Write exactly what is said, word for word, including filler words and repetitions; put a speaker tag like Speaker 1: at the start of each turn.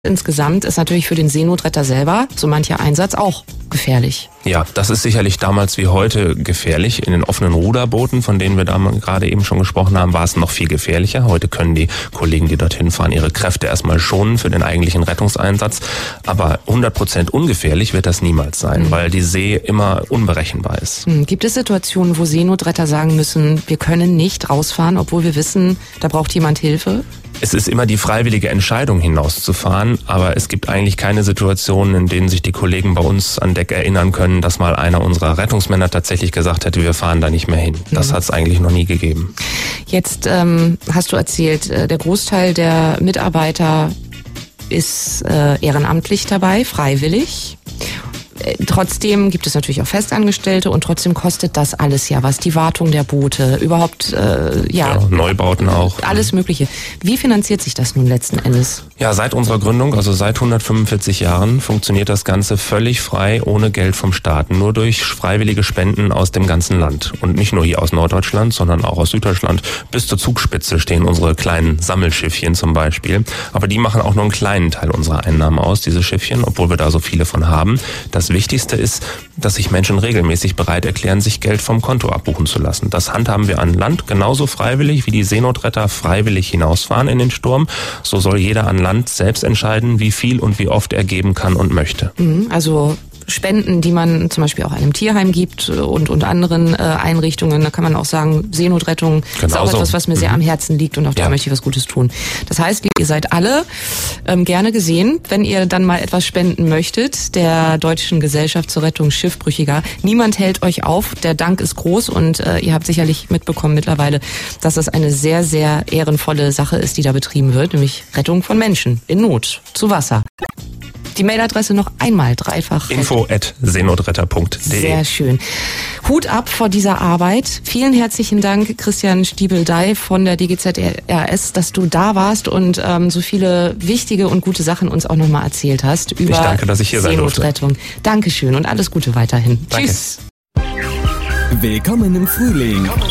Speaker 1: Insgesamt ist natürlich für den Seenotretter selber so mancher Einsatz auch gefährlich.
Speaker 2: Ja, das ist sicherlich damals wie heute gefährlich. In den offenen Ruderbooten, von denen wir da gerade eben schon gesprochen haben, war es noch viel gefährlicher. Heute können die Kollegen, die dorthin fahren, ihre Kräfte erstmal schonen für den eigentlichen Rettungseinsatz. Aber hundert Prozent ungefährlich wird das niemals sein, mhm. weil die See immer unberechenbar ist.
Speaker 1: Mhm. Gibt es Situationen, wo Seenotretter sagen müssen, wir können nicht rausfahren, obwohl wir wissen, da braucht jemand Hilfe?
Speaker 2: Es ist immer die freiwillige Entscheidung, hinauszufahren, aber es gibt eigentlich keine Situationen, in denen sich die Kollegen bei uns an Deck erinnern können, dass mal einer unserer Rettungsmänner tatsächlich gesagt hätte, wir fahren da nicht mehr hin. Das mhm. hat es eigentlich noch nie gegeben.
Speaker 1: Jetzt ähm, hast du erzählt, äh, der Großteil der Mitarbeiter ist äh, ehrenamtlich dabei, freiwillig. Trotzdem gibt es natürlich auch Festangestellte und trotzdem kostet das alles ja was. Die Wartung der Boote, überhaupt, äh, ja,
Speaker 2: ja. Neubauten auch.
Speaker 1: Alles Mögliche. Wie finanziert sich das nun letzten Endes?
Speaker 2: Ja, seit unserer Gründung, also seit hundertfünfundvierzig Jahren, funktioniert das Ganze völlig frei, ohne Geld vom Staat. Nur durch freiwillige Spenden aus dem ganzen Land. Und nicht nur hier aus Norddeutschland, sondern auch aus Süddeutschland. Bis zur Zugspitze stehen unsere kleinen Sammelschiffchen zum Beispiel. Aber die machen auch nur einen kleinen Teil unserer Einnahmen aus, diese Schiffchen, obwohl wir da so viele von haben. Das Wichtigste ist, dass sich Menschen regelmäßig bereit erklären, sich Geld vom Konto abbuchen zu lassen. Das handhaben wir an Land genauso freiwillig, wie die Seenotretter freiwillig hinausfahren in den Sturm. So soll jeder an Land selbst entscheiden, wie viel und wie oft er geben kann und möchte.
Speaker 1: Also Spenden, die man zum Beispiel auch einem Tierheim gibt und, und anderen äh, Einrichtungen. Da kann man auch sagen, Seenotrettung genau ist auch so. Etwas, was mir mhm. sehr am Herzen liegt und auch da ja. möchte ich was Gutes tun. Das heißt, ihr seid alle ähm, gerne gesehen, wenn ihr dann mal etwas spenden möchtet, der Deutschen Gesellschaft zur Rettung Schiffbrüchiger. Niemand hält euch auf, der Dank ist groß und äh, ihr habt sicherlich mitbekommen mittlerweile, dass das eine sehr, sehr ehrenvolle Sache ist, die da betrieben wird, nämlich Rettung von Menschen in Not zu Wasser. Die Mailadresse noch einmal dreifach.
Speaker 2: info at seenotretter punkt de.
Speaker 1: Sehr schön. Hut ab vor dieser Arbeit. Vielen herzlichen Dank, Christian Stiebel-Dey von der D G Z R S, dass du da warst und ähm, so viele wichtige und gute Sachen uns auch nochmal erzählt hast über
Speaker 2: ich danke, dass ich hier sein durfte.
Speaker 1: Seenotrettung. Dankeschön und alles Gute weiterhin.
Speaker 2: Danke.
Speaker 1: Tschüss.
Speaker 3: Willkommen im Frühling.